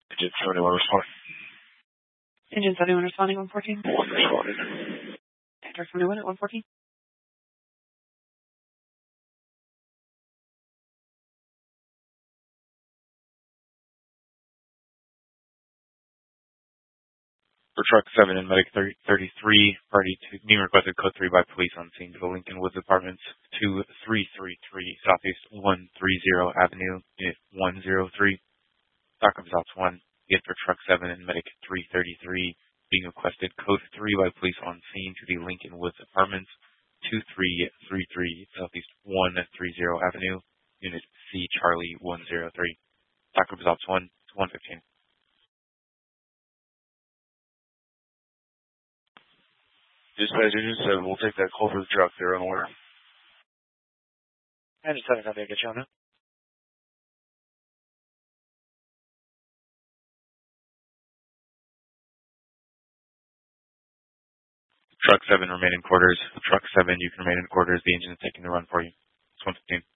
Engine 71 responding. Engine 71 responding, 114. 1 responding. Enter 71 at 114. For truck 7 and medic 33, party to being requested code 3 by police on scene to the Lincoln Woods Apartments 2333 Southeast 130 Avenue, Unit 103. Dock of South 1, get for truck 7 and medic 333 being requested code 3 by police on scene to the Lincoln Woods Apartments 2333 Southeast 130 Avenue, Unit C Charlie 103. Dock of South 1 to 115. Dispatch Engine 7, we'll take that call for the truck. They're on order. Engine 7, how may I get you on that? Truck 7, remain in quarters. Truck 7, you can remain in quarters. The engine is taking the run for you. It's 115.